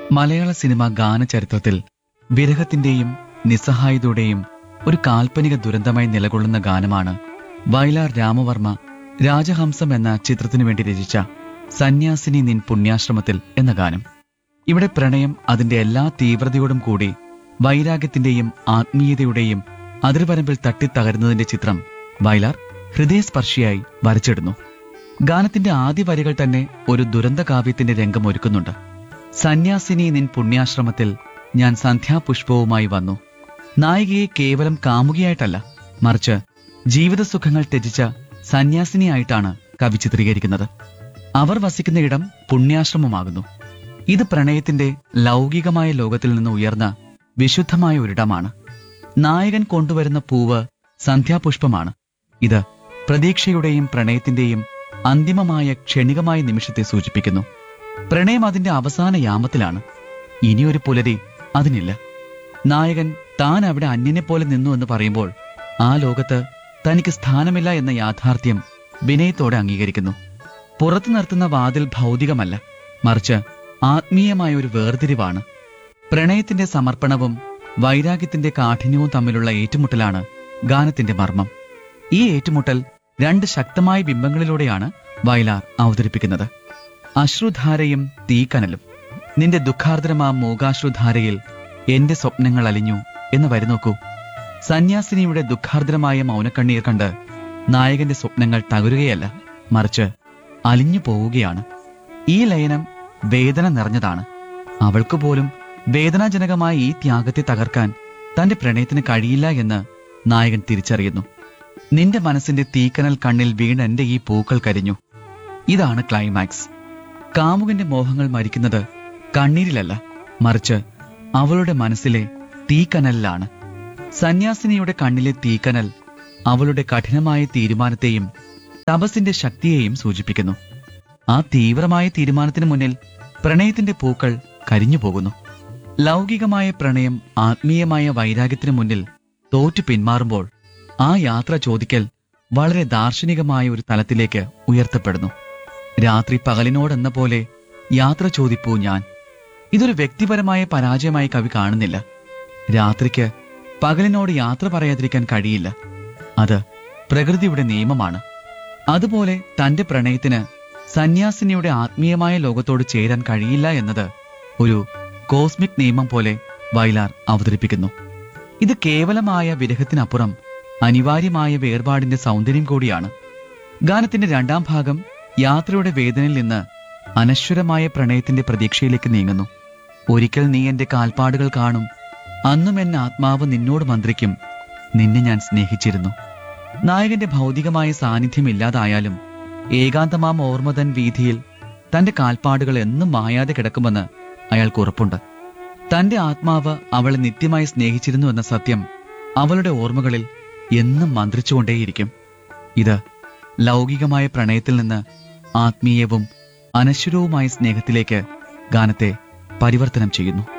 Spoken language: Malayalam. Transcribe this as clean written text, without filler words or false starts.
മലയാള സിനിമ ഗാനചരിത്രത്തിൽ വിരഹത്തിന്റെയും നിസ്സഹായതയുടെയും ഒരു കാൽപ്പനിക ദുരന്തമായി നിലകൊള്ളുന്ന ഗാനമാണ് വയലാർ രാമവർമ്മ രാജഹംസം എന്ന ചിത്രത്തിനു വേണ്ടി രചിച്ച സന്യാസിനി നിൻ പുണ്യാശ്രമത്തിൽ എന്ന ഗാനം. ഇവിടെ പ്രണയം അതിന്റെ എല്ലാ തീവ്രതയോടും കൂടി വൈരാഗ്യത്തിന്റെയും ആത്മീയതയുടെയും അതിർവരമ്പിൽ തട്ടിത്തകരുന്നതിന്റെ ചിത്രം വയലാർ ഹൃദയസ്പർശിയായി വരച്ചിടുന്നു. ഗാനത്തിന്റെ ആദ്യ വരികൾ തന്നെ ഒരു ദുരന്ത കാവ്യത്തിന്റെ രംഗം ഒരുക്കുന്നുണ്ട്. സന്യാസിനി നിൻ പുണ്യാശ്രമത്തിൽ ഞാൻ സന്ധ്യാപുഷ്പവുമായി വന്നു. നായികയെ കേവലം കാമുകിയായിട്ടല്ല, മറിച്ച് ജീവിതസുഖങ്ങൾ ത്യജിച്ച സന്യാസിനിയായിട്ടാണ് കവി ചിത്രീകരിക്കുന്നത്. അവർ വസിക്കുന്ന ഇടം പുണ്യാശ്രമമാകുന്നു. ഇത് പ്രണയത്തിന്റെ ലൗകികമായ ലോകത്തിൽ നിന്ന് ഉയർന്ന വിശുദ്ധമായ ഒരിടമാണ്. നായകൻ കൊണ്ടുവരുന്ന പൂവ് സന്ധ്യാപുഷ്പമാണ്. ഇത് പ്രതീക്ഷയുടെയും പ്രണയത്തിന്റെയും അന്തിമമായ ക്ഷണികമായ നിമിഷത്തെ സൂചിപ്പിക്കുന്നു. പ്രണയം അതിന്റെ അവസാന യാമത്തിലാണ്. ഇനിയൊരു പുലരി അതിനില്ല. നായകൻ താൻ അവിടെ അന്യനെ പോലെ നിന്നു എന്ന് പറയുമ്പോൾ ആ ലോകത്ത് തനിക്ക് സ്ഥാനമില്ല എന്ന യാഥാർത്ഥ്യം വിനയത്തോടെ അംഗീകരിക്കുന്നു. പുറത്തു നിർത്തുന്ന വാതിൽ ഭൗതികമല്ല, മറിച്ച് ആത്മീയമായ ഒരു വേർതിരിവാണ്. പ്രണയത്തിന്റെ സമർപ്പണവും വൈരാഗ്യത്തിന്റെ കാഠിന്യവും തമ്മിലുള്ള ഏറ്റുമുട്ടലാണ് ഗാനത്തിന്റെ മർമ്മം. ഈ ഏറ്റുമുട്ടൽ രണ്ട് ശക്തമായ ബിംബങ്ങളിലൂടെയാണ് വയലാർ അവതരിപ്പിക്കുന്നത്. അശ്രുധാരയും തീക്കനലും. നിന്റെ ദുഃഖാർദ്രമാം മൂകാശ്രുധാരയിൽ എന്റെ സ്വപ്നങ്ങൾ അലിഞ്ഞു എന്ന് വരി നോക്കൂ. സന്യാസിനിയുടെ ദുഃഖാർദ്രമായ മൗനക്കണ്ണീർ കണ്ട് നായകന്റെ സ്വപ്നങ്ങൾ തകരുകയല്ല, മറിച്ച് അലിഞ്ഞു പോവുകയാണ്. ഈ ലയനം വേദന നിറഞ്ഞതാണ്. അവൾക്ക് പോലും വേദനാജനകമായ ഈ ത്യാഗത്തെ തകർക്കാൻ തന്റെ പ്രണയത്തിന് കഴിയില്ല എന്ന് നായകൻ തിരിച്ചറിയുന്നു. നിന്റെ മനസ്സിന്റെ തീക്കനൽ കണ്ണിൽ വീണ എന്റെ ഈ പൂക്കൾ കരിഞ്ഞു. ഇതാണ് ക്ലൈമാക്സ്. കാമുകന്റെ മോഹങ്ങൾ മരിക്കുന്നത് കണ്ണീരിലല്ല, മറിച്ച് അവളുടെ മനസ്സിലെ തീക്കനലിലാണ്. സന്യാസിനിയുടെ കണ്ണിലെ തീക്കനൽ അവളുടെ കഠിനമായ തീരുമാനത്തെയും തപസ്സിന്റെ ശക്തിയെയും സൂചിപ്പിക്കുന്നു. ആ തീവ്രമായ തീരുമാനത്തിന് മുന്നിൽ പ്രണയത്തിന്റെ പൂക്കൾ കരിഞ്ഞു പോകുന്നു. ലൗകികമായ പ്രണയം ആത്മീയമായ വൈരാഗ്യത്തിനു മുന്നിൽ തോറ്റു പിന്മാറുമ്പോൾ ആ യാത്ര ചോദിക്കൽ വളരെ ദാർശനികമായ ഒരു തലത്തിലേക്ക് ഉയർത്തപ്പെടുന്നു. രാത്രി പകലിനോടെന്ന പോലെ യാത്ര ചോദിപ്പൂ ഞാൻ. ഇതൊരു വ്യക്തിപരമായ പരാജയമായി കവി കാണുന്നില്ല. രാത്രിക്ക് പകലിനോട് യാത്ര പറയാതിരിക്കാൻ കഴിയില്ല. അത് പ്രകൃതിയുടെ നിയമമാണ്. അതുപോലെ തന്റെ പ്രണയത്തിന് സന്യാസിനിയുടെ ആത്മീയമായ ലോകത്തോട് ചേരാൻ കഴിയില്ല എന്നത് ഒരു കോസ്മിക് നിയമം പോലെ വയലാർ അവതരിപ്പിക്കുന്നു. ഇത് കേവലമായ വിരഹത്തിനപ്പുറം അനിവാര്യമായ വേർപാടിന്റെ സൗന്ദര്യം കൂടിയാണ്. ഗാനത്തിന്റെ രണ്ടാം ഭാഗം യാത്രയുടെ വേദനയിൽ നിന്ന് അനശ്വരമായ പ്രണയത്തിന്റെ പ്രതീക്ഷയിലേക്ക് നീങ്ങുന്നു. ഒരിക്കൽ നീ എന്റെ കാൽപ്പാടുകൾ കാണും, അന്നും എന്നെ ആത്മാവ് നിന്നോട് മന്ത്രിക്കും, നിന്നെ ഞാൻ സ്നേഹിച്ചിരുന്നു. നായകന്റെ ഭൗതികമായ സാന്നിധ്യം ഇല്ലാതായാലും ഏകാന്തമാം ഓർമ്മതൻ വീതിയിൽ തന്റെ കാൽപ്പാടുകൾ എന്നും മായാതെ കിടക്കുമെന്ന് അയാൾക്ക് ഉറപ്പുണ്ട്. തന്റെ ആത്മാവ് അവളെ നിത്യമായി സ്നേഹിച്ചിരുന്നു എന്ന സത്യം അവളുടെ ഓർമ്മകളിൽ എന്നും മന്ത്രിച്ചുകൊണ്ടേയിരിക്കും. ഇത് ലൗകികമായ പ്രണയത്തിൽ നിന്ന് ആത്മീയവും അനശ്വരവുമായ സ്നേഹത്തിലേക്ക് ഗാനത്തെ പരിവർത്തനം ചെയ്യുന്നു.